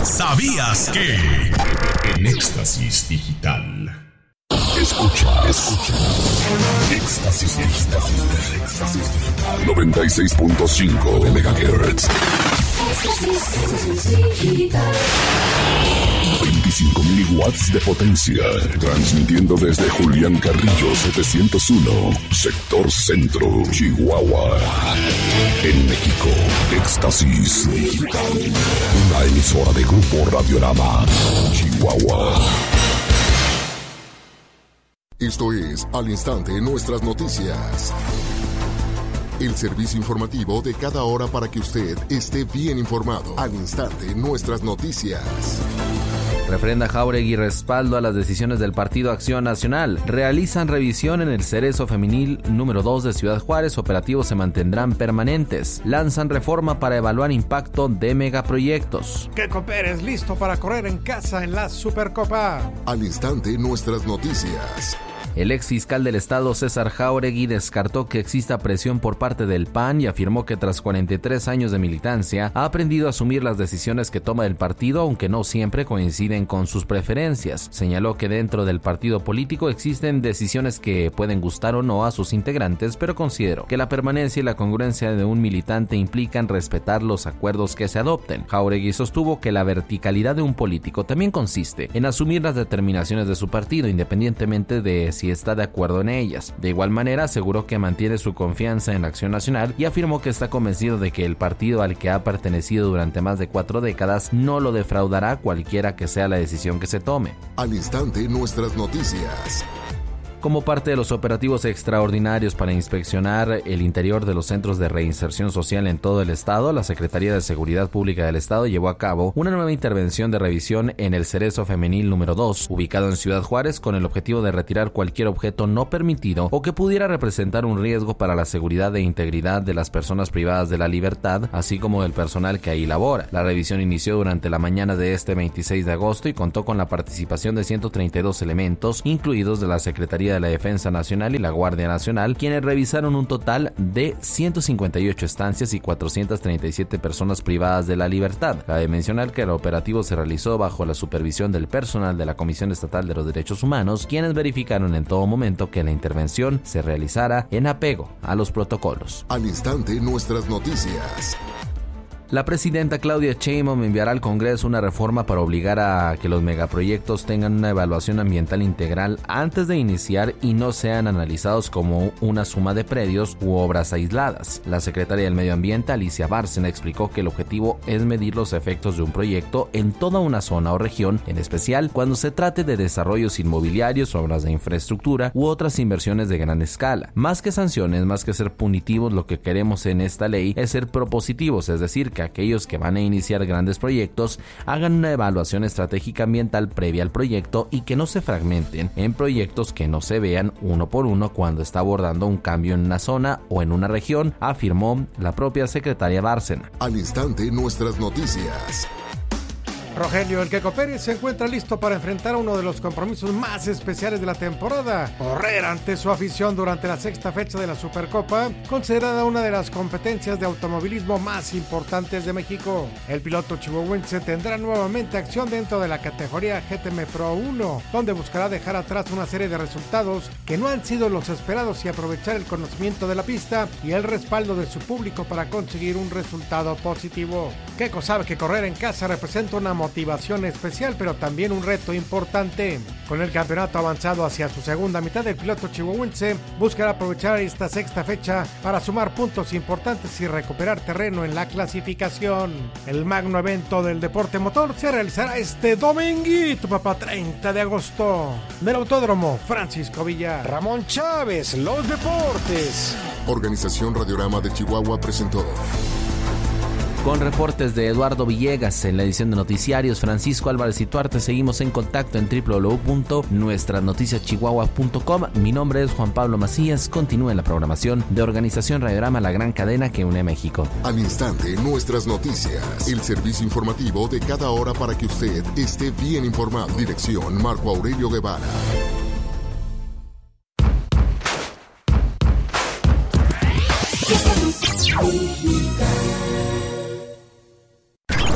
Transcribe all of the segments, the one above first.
¿Sabías que? En Éxtasis Digital. Escucha. Éxtasis Digital. 96.5 de MHz. 25.000 watts de potencia. Transmitiendo desde Julián Carrillo 701, Sector Centro, Chihuahua. En México, Éxtasis Digital. Una emisora de Grupo Radiorama, Chihuahua. Esto es Al Instante Nuestras Noticias. El servicio informativo de cada hora para que usted esté bien informado. Al Instante Nuestras Noticias. Refrenda Jáuregui respaldo a las decisiones del Partido Acción Nacional. Realizan revisión en el Cerezo Femenil número 2 de Ciudad Juárez. Operativos se mantendrán permanentes. Lanzan reforma para evaluar impacto de megaproyectos. Keiko Pérez listo para correr en casa en la Supercopa. Al Instante Nuestras Noticias. El ex fiscal del Estado, César Jáuregui, descartó que exista presión por parte del PAN y afirmó que tras 43 años de militancia ha aprendido a asumir las decisiones que toma el partido, aunque no siempre coinciden con sus preferencias. Señaló que dentro del partido político existen decisiones que pueden gustar o no a sus integrantes, pero consideró que la permanencia y la congruencia de un militante implican respetar los acuerdos que se adopten. Jáuregui sostuvo que la verticalidad de un político también consiste en asumir las determinaciones de su partido, independientemente de si está de acuerdo en ellas. De igual manera, aseguró que mantiene su confianza en Acción Nacional y afirmó que está convencido de que el partido al que ha pertenecido durante más de 4 décadas no lo defraudará cualquiera que sea la decisión que se tome. Al Instante Nuestras Noticias. Como parte de los operativos extraordinarios para inspeccionar el interior de los centros de reinserción social en todo el estado, la Secretaría de Seguridad Pública del Estado llevó a cabo una nueva intervención de revisión en el Cerezo Femenil número 2, ubicado en Ciudad Juárez, con el objetivo de retirar cualquier objeto no permitido o que pudiera representar un riesgo para la seguridad e integridad de las personas privadas de la libertad, así como del personal que ahí labora. La revisión inició durante la mañana de este 26 de agosto y contó con la participación de 132 elementos, incluidos de la Secretaría de la Defensa Nacional y la Guardia Nacional, quienes revisaron un total de 158 estancias y 437 personas privadas de la libertad. Cabe mencionar que el operativo se realizó bajo la supervisión del personal de la Comisión Estatal de los Derechos Humanos, quienes verificaron en todo momento que la intervención se realizara en apego a los protocolos. Al Instante Nuestras Noticias. La presidenta Claudia Sheinbaum enviará al Congreso una reforma para obligar a que los megaproyectos tengan una evaluación ambiental integral antes de iniciar y no sean analizados como una suma de predios u obras aisladas. La secretaria del Medio Ambiente, Alicia Bárcena, explicó que el objetivo es medir los efectos de un proyecto en toda una zona o región, en especial cuando se trate de desarrollos inmobiliarios, obras de infraestructura u otras inversiones de gran escala. Más que sanciones, más que ser punitivos, lo que queremos en esta ley es ser propositivos, es decir, que aquellos que van a iniciar grandes proyectos hagan una evaluación estratégica ambiental previa al proyecto y que no se fragmenten en proyectos que no se vean uno por uno cuando está abordando un cambio en una zona o en una región, afirmó la propia secretaria Bárcena. Al Instante Nuestras Noticias. Rogelio El Keiko Pérez se encuentra listo para enfrentar uno de los compromisos más especiales de la temporada: correr ante su afición durante la 6ª fecha de la Supercopa, considerada una de las competencias de automovilismo más importantes de México. El piloto chihuahuense tendrá nuevamente acción dentro de la categoría GTM Pro 1, donde buscará dejar atrás una serie de resultados que no han sido los esperados y aprovechar el conocimiento de la pista y el respaldo de su público para conseguir un resultado positivo. Keiko sabe que correr en casa representa una motivación especial, pero también un reto importante. Con el campeonato avanzado hacia su segunda mitad, el piloto chihuahuense buscará aprovechar esta 6ª fecha para sumar puntos importantes y recuperar terreno en la clasificación. El magno evento del deporte motor se realizará este dominguito, 30 de agosto, del Autódromo Francisco Villa. Ramón Chávez, los deportes. Organización Radiorama de Chihuahua presentó. Con reportes de Eduardo Villegas en la edición de Noticiarios, Francisco Álvarez y Tuarte, seguimos en contacto en www.nuestranoticiaschihuahua.com. Mi nombre es Juan Pablo Macías. Continúe en la programación de Organización Radiorama, la gran cadena que une a México. Al instante, Nuestras Noticias, el servicio informativo de cada hora para que usted esté bien informado. Dirección Marco Aurelio Guevara.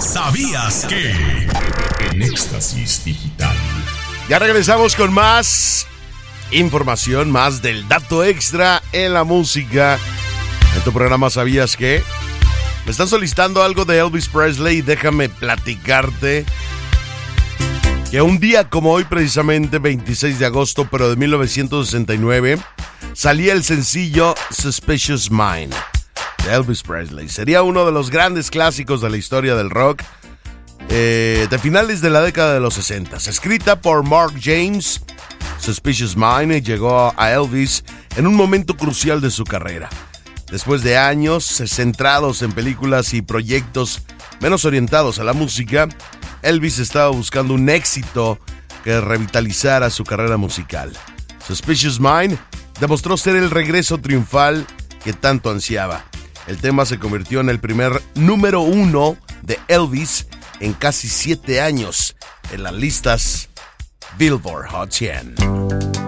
¿Sabías que? En Éxtasis Digital. Ya regresamos con más información, más del dato extra en la música. En tu programa ¿Sabías qué? Me están solicitando algo de Elvis Presley y déjame platicarte que un día como hoy, precisamente 26 de agosto, pero de 1969, salía el sencillo Suspicious Mind de Elvis Presley. Sería uno de los grandes clásicos de la historia del rock de finales de la década de los 60. Escrita por Mark James, Suspicious Mind llegó a Elvis en un momento crucial de su carrera. Después de años centrados en películas y proyectos menos orientados a la música, Elvis estaba buscando un éxito que revitalizara su carrera musical. Suspicious Mind demostró ser el regreso triunfal que tanto ansiaba. El tema se convirtió en el primer número 1 de Elvis en casi 7 años en las listas Billboard Hot 100.